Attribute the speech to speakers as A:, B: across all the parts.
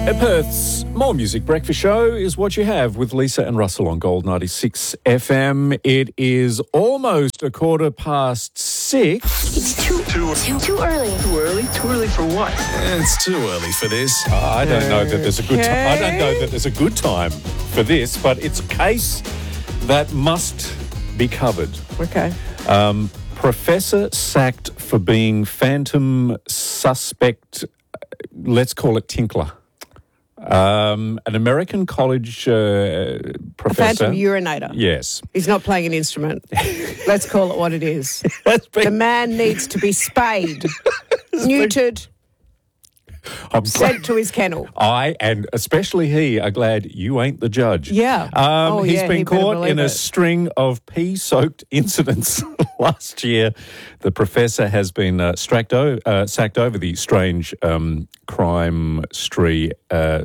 A: At Perth's More Music Breakfast Show is what you have with Lisa and Russell on Gold 96 FM. It is almost 6:15.
B: It's too early.
C: Too early? Too early for what?
D: It's too early for this.
A: I don't know that there's a good time. I don't know that there's a good time for this, but it's a case that must be covered.
B: Okay.
A: Professor sacked for being phantom suspect. Let's call it Tinkler. An American college professor.
B: A phantom urinator.
A: Yes.
B: He's not playing an instrument. Let's call it what it is. The man needs to be spayed, neutered, sent to his kennel.
A: I, and especially he, are glad you ain't the judge.
B: Yeah.
A: He's been
B: he
A: caught in a
B: it.
A: string of pee-soaked incidents last year. The professor has been sacked over the strange crime spree at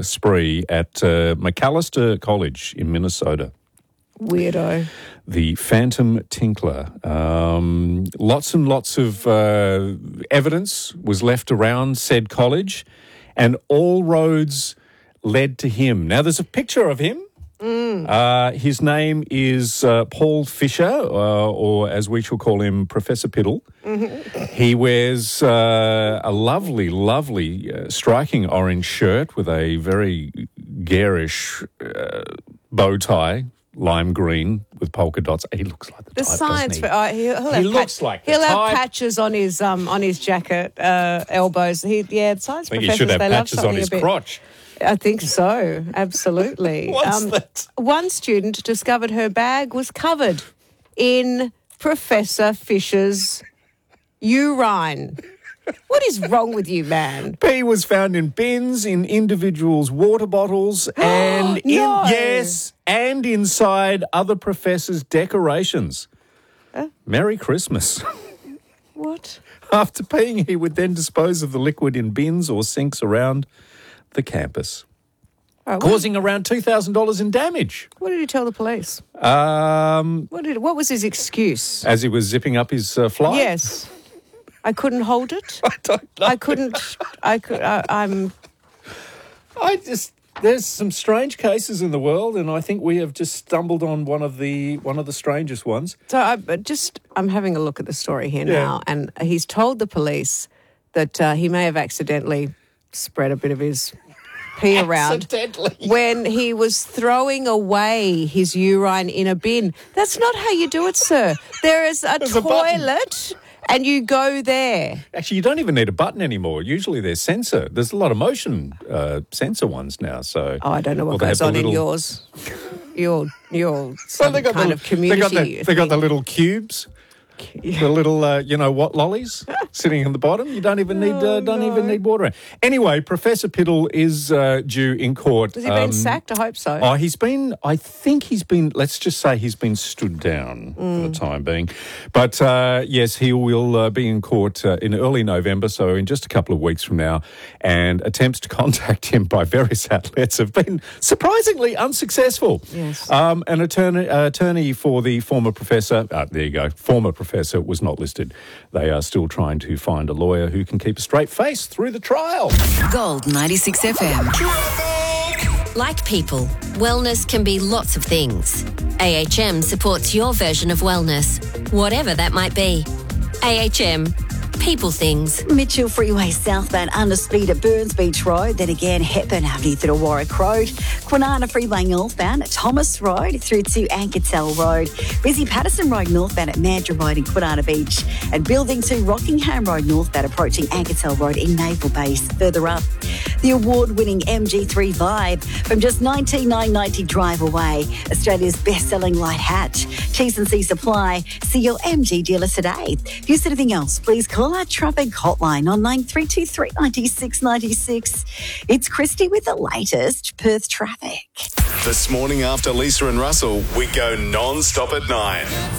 A: Macalester College in Minnesota.
B: Weirdo.
A: The Phantom Tinkler. Lots and lots of evidence was left around said college, and all roads led to him. Now, there's a picture of him. His name is Paul Fisher, or as we shall call him, Professor Piddle. Mm-hmm. He wears a lovely, striking orange shirt with a very garish bow tie. Lime green with polka dots. He looks like the type,
B: science.
A: doesn't he? He'll
B: have patches on his jacket, elbows. Science
A: I think
B: professors.
A: he should have
B: they
A: patches
B: love
A: on his crotch.
B: I think so. Absolutely.
A: What's that?
B: One student discovered her bag was covered in Professor Fisher's urine. What is wrong with you, man?
A: Pee was found in bins, in individuals' water bottles, and and inside other professors' decorations. Merry Christmas.
B: What?
A: After peeing, he would then dispose of the liquid in bins or sinks around the campus, causing around $2,000 in damage.
B: What did he tell the police? What was his excuse?
A: As he was zipping up his fly?
B: Yes. I couldn't hold it.
A: I don't know. There's some strange cases in the world, and I think we have just stumbled on one of the strangest ones.
B: So I'm having a look at the story here now, and he's told the police that he may have accidentally spread a bit of his pee around when he was throwing away his urine in a bin. That's not how you do it, sir. There's a toilet. And you go there.
A: Actually, you don't even need a button anymore. Usually there's sensor. There's a lot of motion sensor ones now. So
B: I don't know what goes on in yours. You're some kind of community.
A: They got the little cubes. The little, lollies sitting in the bottom. You don't even need need water. Anyway, Professor Piddle is due in court.
B: Has he been sacked? I hope so.
A: Let's just say he's been stood down for the time being. But, yes, he will be in court in early November, so in just a couple of weeks from now, and attempts to contact him by various outlets have been surprisingly unsuccessful.
B: Yes.
A: An attorney for the former professor, there you go, former professor was not listed. They are still trying to find a lawyer who can keep a straight face through the trial.
E: Gold 96 FM.
F: Like people, wellness can be lots of things. AHM supports your version of wellness, whatever that might be. AHM. People things.
E: Mitchell Freeway southbound underspeed at Burns Beach Road, then again Hepburn Avenue through to Warwick Road, Kwinana Freeway northbound at Thomas Road through to Anketel Road, Busy Patterson Road northbound at Mandurah Road in Kwinana Beach, and building to Rockingham Road northbound approaching Anketel Road in Naval Base. Further up, the award-winning MG3 Vibe from just $19,990 drive away, Australia's best-selling light hatch. T&C Supply. See your MG dealer today. If you see anything else, please call our traffic hotline on 9323 96 96. It's Christy with the latest Perth traffic.
D: This morning after Lisa and Russell, we go non-stop at 9.